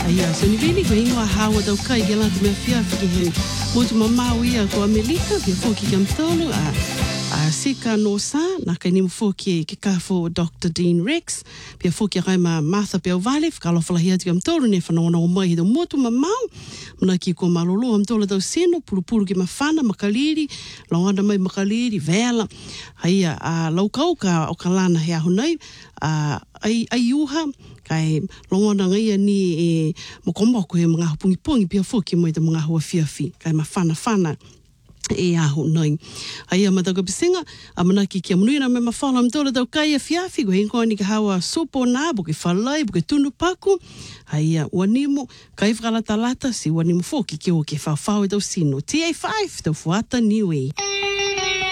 Aia, so ni vili ko ingoa hawa dau kai gela tu mea fia fiki he. Motu mamau ia ko Amelika, pia foki ki amtolo, a sika no sa, na kai nimu foki ke kafo Dr. Dean Rex, pia foki a kai ma Martha Peovale, whakalo whalahia tu amtolo, ne whanaona o mai hido motu mamau, muna ki ko malolo amtolo dau seno, puru ki mawhana, makaliri, lawana mai makaliri, vela, haia, a laukau ka o kalana hea hunai, ai uha, kai longona ngai ni e mokomoko he mga pungi pia foki mo i te mga hua fiafi kai mawhana e ahu nei. Ai amataga pisinga, amanaki kia manuina me mawhala mtola tau kai a fiafi, ko hinko ni ka hawa sopo nā, buke whalai, buke tunu paku, ai wanimu, kai whakalata lata, si wanimu foki ki o ke whawhau e tau sino. TA5, tau fuata niwi.